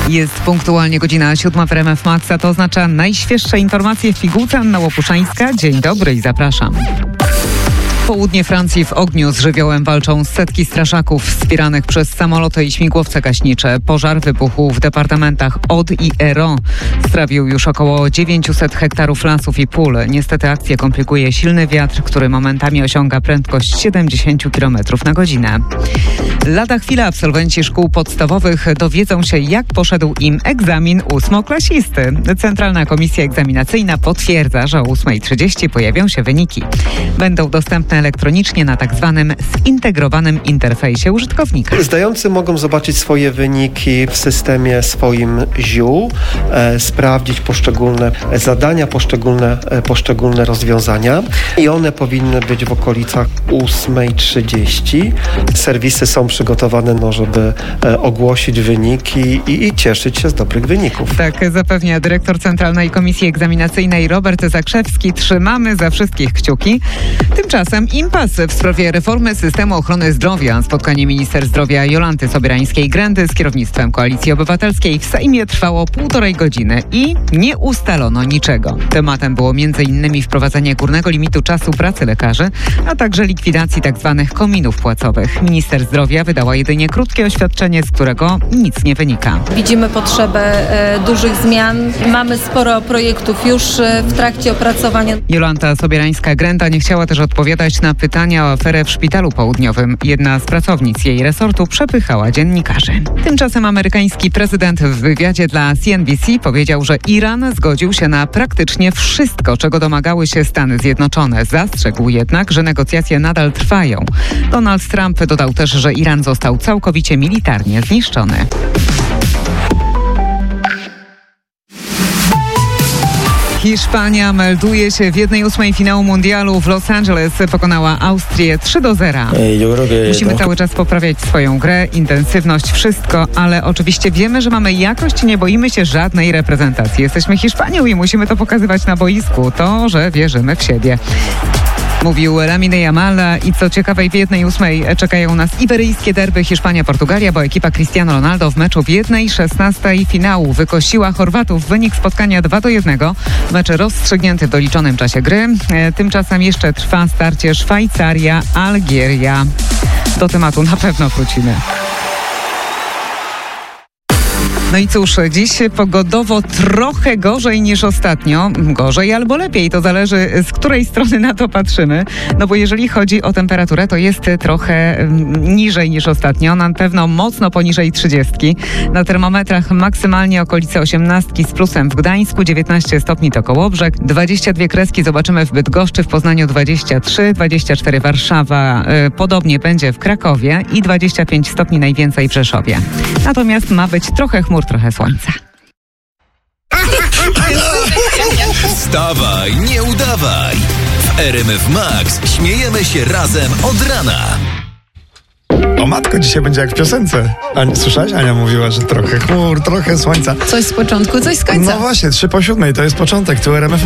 Jest punktualnie godzina 7 w RMF Max, a to oznacza najświeższe informacje w pigułce. Anna Łopuszańska. Dzień dobry i zapraszam. Południe Francji w ogniu z żywiołem walczą setki straszaków wspieranych przez samoloty i śmigłowce gaśnicze. Pożar wybuchł w departamentach Aude i Hérault. Strawił już około 900 hektarów lasów i pól. Niestety akcję komplikuje silny wiatr, który momentami osiąga prędkość 70 km na godzinę. Lada chwila absolwenci szkół podstawowych dowiedzą się, jak poszedł im egzamin ósmoklasisty. Centralna Komisja Egzaminacyjna potwierdza, że o 8:30 pojawią się wyniki. Będą dostępne elektronicznie na tak zwanym zintegrowanym interfejsie użytkownika. Zdający mogą zobaczyć swoje wyniki w systemie swoim ZIU, sprawdzić poszczególne zadania, poszczególne rozwiązania i one powinny być w okolicach 8:30. Serwisy są przygotowane, żeby ogłosić wyniki i cieszyć się z dobrych wyników. Tak zapewnia dyrektor Centralnej Komisji Egzaminacyjnej Robert Zakrzewski. Trzymamy za wszystkich kciuki. Tymczasem impas w sprawie reformy systemu ochrony zdrowia. Spotkanie minister zdrowia Jolanty Sobierańskiej-Grendy z kierownictwem Koalicji Obywatelskiej w Sejmie trwało 1,5 godziny i nie ustalono niczego. Tematem było m.in. wprowadzenie górnego limitu czasu pracy lekarzy, a także likwidacji tzw. kominów płacowych. Minister zdrowia wydała jedynie krótkie oświadczenie, z którego nic nie wynika. Widzimy potrzebę dużych zmian. Mamy sporo projektów już w trakcie opracowania. Jolanta Sobierańska-Grenda nie chciała też odpowiadać na pytania o aferę w Szpitalu Południowym. Jedna z pracownic jej resortu przepychała dziennikarzy. Tymczasem amerykański prezydent w wywiadzie dla CNBC powiedział, że Iran zgodził się na praktycznie wszystko, czego domagały się Stany Zjednoczone. Zastrzegł jednak, że negocjacje nadal trwają. Donald Trump dodał też, że Iran został całkowicie militarnie zniszczony. Hiszpania melduje się w 1/8 finału mundialu. W Los Angeles pokonała Austrię 3-0. Musimy cały czas poprawiać swoją grę, intensywność, wszystko, ale oczywiście wiemy, że mamy jakość i nie boimy się żadnej reprezentacji. Jesteśmy Hiszpanią i musimy to pokazywać na boisku. To, że wierzymy w siebie. Mówił Lamine Yamal i co ciekawe w 1/8 czekają nas iberyjskie derby Hiszpania-Portugalia, bo ekipa Cristiano Ronaldo w meczu w 1/16 finału wykosiła Chorwatów. Wynik spotkania 2-1. Mecz rozstrzygnięty w doliczonym czasie gry. Tymczasem jeszcze trwa starcie Szwajcaria-Algieria. Do tematu na pewno wrócimy. No i cóż, dziś pogodowo trochę gorzej niż ostatnio. Gorzej albo lepiej, to zależy z której strony na to patrzymy. No bo jeżeli chodzi o temperaturę, to jest trochę niżej niż ostatnio. Na pewno mocno poniżej 30. Na termometrach maksymalnie okolice 18 z plusem w Gdańsku, 19 stopni to Kołobrzeg, 22 kreski zobaczymy w Bydgoszczy, w Poznaniu 23, 24 Warszawa, podobnie będzie w Krakowie i 25 stopni najwięcej w Rzeszowie. Natomiast ma być trochę chmur, trochę słońca. Wstawaj, nie udawaj. W RMF Max śmiejemy się razem od rana. O matko, dzisiaj będzie jak w piosence. Słyszałaś? Ania mówiła, że trochę chmur, trochę słońca. Coś z początku, coś z końca. No właśnie, 6:03 to jest początek, tu RMF